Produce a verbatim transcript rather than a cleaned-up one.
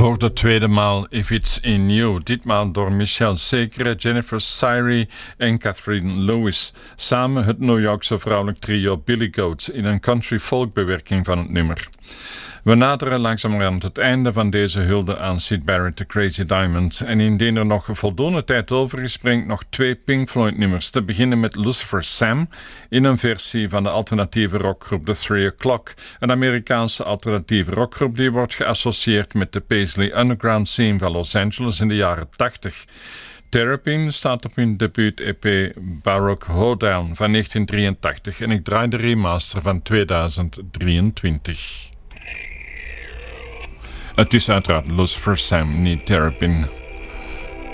Voor de tweede maal If It's In You. Ditmaal door Michelle Segre, Jennifer Syrie en Catherine Lewis. Samen het New Yorkse vrouwelijk trio Billy Goats in een country folk bewerking van het nummer. We naderen langzamerhand het einde van deze hulde aan Syd Barrett, The Crazy Diamond. En indien er nog voldoende tijd over is, breng ik nog twee Pink Floyd nummers. Te beginnen met Lucifer Sam in een versie van de alternatieve rockgroep The Three O'Clock. Een Amerikaanse alternatieve rockgroep die wordt geassocieerd met de Paisley Underground scene van Los Angeles in de jaren tachtig. Terrapin staat op hun debuut-E P Baroque Hoedown van negentien drieëntachtig en ik draai de remaster van tweeduizend drieëntwintig. Het is uiteraard Lucifer Sam, niet Terrapin.